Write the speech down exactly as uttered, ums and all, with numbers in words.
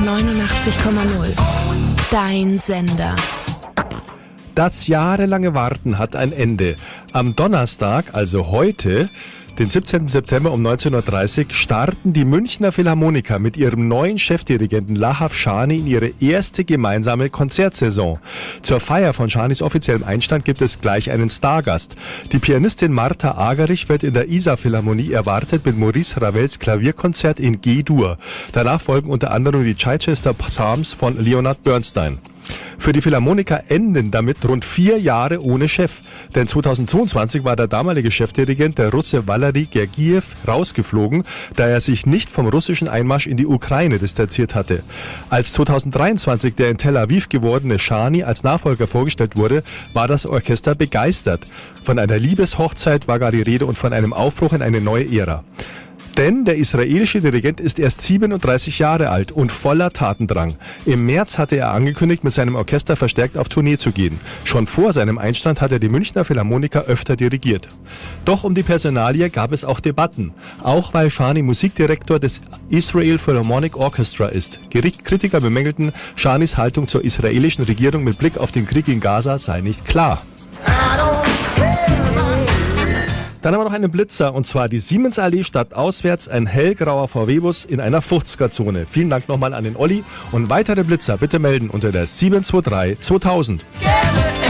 neunundachtzig Komma null. Dein Sender. Das jahrelange Warten hat ein Ende. Am Donnerstag, also heute, den siebzehnten September um neunzehn Uhr dreißig, starten die Münchner Philharmoniker mit ihrem neuen Chefdirigenten Lahav Shani in ihre erste gemeinsame Konzertsaison. Zur Feier von Shanis offiziellem Einstand gibt es gleich einen Stargast. Die Pianistin Martha Agerich wird in der Isar Philharmonie erwartet mit Maurice Ravels Klavierkonzert in G-Dur. Danach folgen unter anderem die Chichester Psalms von Leonard Bernstein. Für die Philharmoniker enden damit rund vier Jahre ohne Chef. Denn zweitausendzweiundzwanzig war der damalige Chefdirigent, der Russe Valery Gergiev, rausgeflogen, da er sich nicht vom russischen Einmarsch in die Ukraine distanziert hatte. Als zweitausenddreiundzwanzig der in Tel Aviv gewordene Shani als Nachfolger vorgestellt wurde, war das Orchester begeistert. Von einer Liebeshochzeit war gar die Rede und von einem Aufbruch in eine neue Ära. Denn der israelische Dirigent ist erst siebenunddreißig Jahre alt und voller Tatendrang. Im März hatte er angekündigt, mit seinem Orchester verstärkt auf Tournee zu gehen. Schon vor seinem Einstand hat er die Münchner Philharmoniker öfter dirigiert. Doch um die Personalie gab es auch Debatten. Auch weil Shani Musikdirektor des Israel Philharmonic Orchestra ist. Kritiker bemängelten, Shanis Haltung zur israelischen Regierung mit Blick auf den Krieg in Gaza sei nicht klar. Dann haben wir noch einen Blitzer, und zwar die Siemensallee statt auswärts, ein hellgrauer V W-Bus in einer fünfziger-Zone. Vielen Dank nochmal an den Olli und weitere Blitzer bitte melden unter der sieben zwei drei zweitausend.